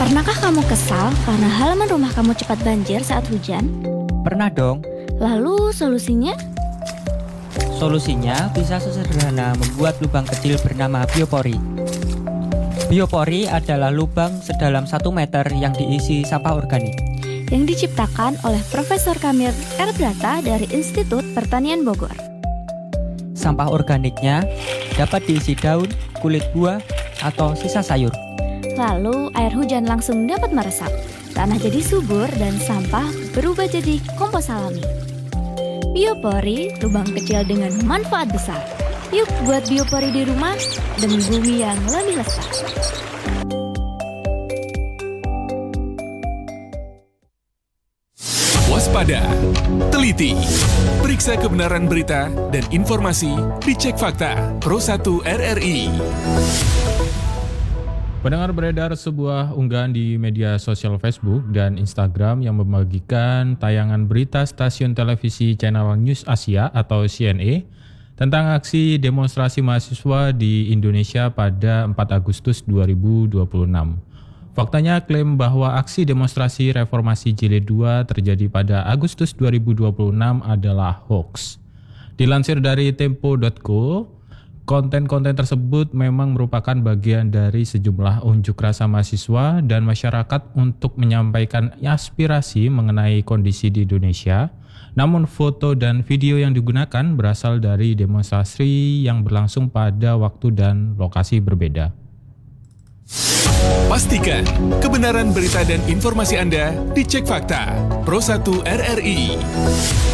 Pernahkah kamu kesal karena halaman rumah kamu cepat banjir saat hujan? Pernah dong. Lalu solusinya? Solusinya bisa sesederhana membuat lubang kecil bernama biopori. Biopori adalah lubang sedalam 1 meter yang diisi sampah organik. Yang diciptakan oleh Profesor Kamil Erbrata dari Institut Pertanian Bogor. Sampah organiknya dapat diisi daun, kulit buah, atau sisa sayur. Lalu air hujan langsung dapat meresap. Tanah jadi subur dan sampah berubah jadi kompos alami. Biopori, lubang kecil dengan manfaat besar. Yuk buat biopori di rumah demi bumi yang lebih lestari. Waspada, teliti, periksa kebenaran berita dan informasi di Cek Fakta Pro 1 RRI. Pendengar, beredar sebuah unggahan di media sosial Facebook dan Instagram yang membagikan tayangan berita stasiun televisi Channel News Asia atau CNA tentang aksi demonstrasi mahasiswa di Indonesia pada 4 Agustus 2026. Faktanya klaim bahwa aksi demonstrasi reformasi Jilid 2 terjadi pada Agustus 2026 adalah hoax. Dilansir dari Tempo.co, konten-konten tersebut memang merupakan bagian dari sejumlah unjuk rasa mahasiswa dan masyarakat untuk menyampaikan aspirasi mengenai kondisi di Indonesia. Namun foto dan video yang digunakan berasal dari demonstrasi yang berlangsung pada waktu dan lokasi berbeda. Pastikan kebenaran berita dan informasi Anda di Cek Fakta Pro 1 RRI.